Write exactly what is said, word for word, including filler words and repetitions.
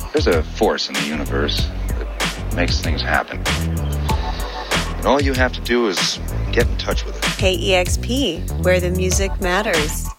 There's a force in the universe that makes things happen. And all you have to do is get in touch with it. K E X P, where the music matters.